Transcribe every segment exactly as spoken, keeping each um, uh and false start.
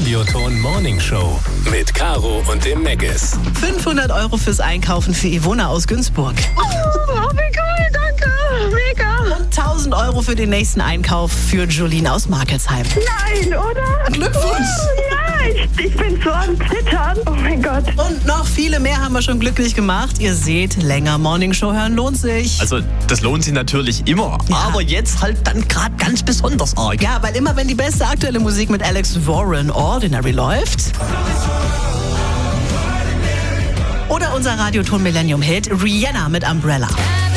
Radioton Morning Show mit Caro und dem Megas. fünfhundert Euro fürs Einkaufen für Ivona aus Günzburg. Oh, wie cool, danke, mega. Und tausend Euro für den nächsten Einkauf für Jolene aus Markelsheim. Nein, oder? Glückwunsch! Oh, ja, ich, ich bin so am Zittern. Oh mein Gott. Und noch viele mehr haben wir schon glücklich gemacht. Ihr seht, länger Morning Show hören lohnt sich. Also das lohnt sich natürlich immer, Ja. aber jetzt halt dann gerade ganz besonders arg. Ja, weil immer wenn die beste aktuelle Musik mit Alex Warren Ordinary läuft. Oder unser Radioton Millennium Hit Rihanna mit Umbrella.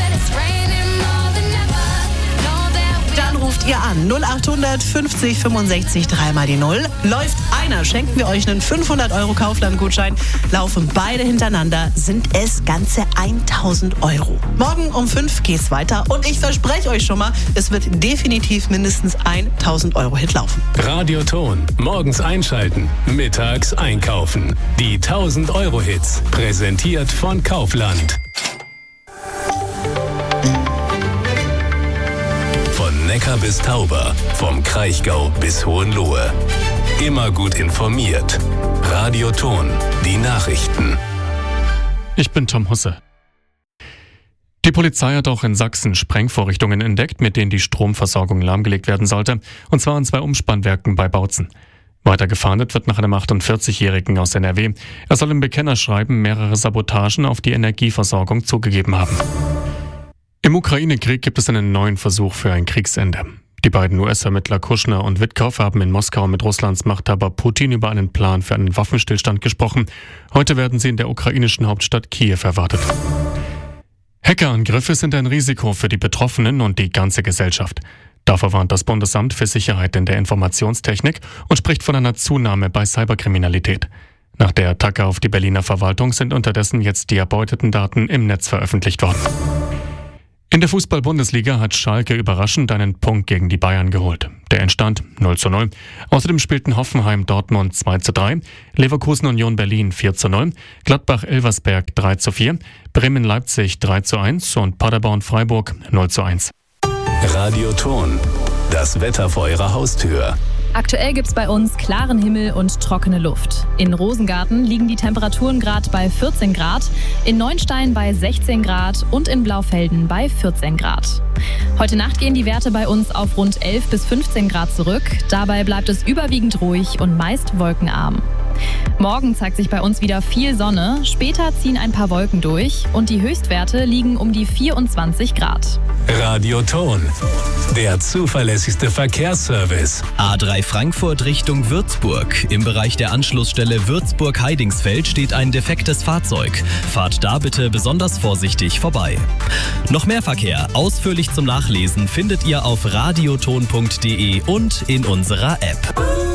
Dann ruft ihr an null achthundert fünfzig fünfundsechzig dreimal die Null. Läuft einer, schenken wir euch einen fünfhundert Euro Kaufland-Gutschein. Laufen beide hintereinander, sind es ganze tausend Euro. Morgen um fünf geht's weiter und ich verspreche euch schon mal, es wird definitiv mindestens ein tausend Euro Hit laufen. Radioton. Morgens einschalten, mittags einkaufen. Die tausend Euro Hits. Präsentiert von Kaufland. Von Neckar bis Tauber, vom Kraichgau bis Hohenlohe. Immer gut informiert. Radioton, die Nachrichten. Ich bin Tom Husse. Die Polizei hat auch in Sachsen Sprengvorrichtungen entdeckt, mit denen die Stromversorgung lahmgelegt werden sollte, und zwar an zwei Umspannwerken bei Bautzen. Weiter gefahndet wird nach einem achtundvierzigjährigen aus N R W. Er soll im Bekennerschreiben mehrere Sabotagen auf die Energieversorgung zugegeben haben. Im Ukraine-Krieg gibt es einen neuen Versuch für ein Kriegsende. Die beiden U S-Ermittler Kushner und Witkow haben in Moskau mit Russlands Machthaber Putin über einen Plan für einen Waffenstillstand gesprochen. Heute werden sie in der ukrainischen Hauptstadt Kiew erwartet. Hackerangriffe sind ein Risiko für die Betroffenen und die ganze Gesellschaft. Davor warnt das Bundesamt für Sicherheit in der Informationstechnik und spricht von einer Zunahme bei Cyberkriminalität. Nach der Attacke auf die Berliner Verwaltung sind unterdessen jetzt die erbeuteten Daten im Netz veröffentlicht worden. In der Fußball-Bundesliga hat Schalke überraschend einen Punkt gegen die Bayern geholt. Der Endstand null zu null. Außerdem spielten Hoffenheim Dortmund zwei zu drei, Leverkusen Union Berlin vier zu null, Gladbach Elversberg drei zu vier, Bremen Leipzig drei zu eins und Paderborn Freiburg null zu eins. Radioton. Das Wetter vor eurer Haustür. Aktuell gibt's bei uns klaren Himmel und trockene Luft. In Rosengarten liegen die Temperaturen gerade bei vierzehn Grad, in Neunstein bei sechzehn Grad und in Blaufelden bei vierzehn Grad. Heute Nacht gehen die Werte bei uns auf rund elf bis fünfzehn Grad zurück. Dabei bleibt es überwiegend ruhig und meist wolkenarm. Morgen zeigt sich bei uns wieder viel Sonne, später ziehen ein paar Wolken durch und die Höchstwerte liegen um die vierundzwanzig Grad. Radioton. Der zuverlässigste Verkehrsservice. A drei Frankfurt Richtung Würzburg. Im Bereich der Anschlussstelle Würzburg-Heidingsfeld steht ein defektes Fahrzeug. Fahrt da bitte besonders vorsichtig vorbei. Noch mehr Verkehr ausführlich zum Nachlesen findet ihr auf radioton punkt de und in unserer App.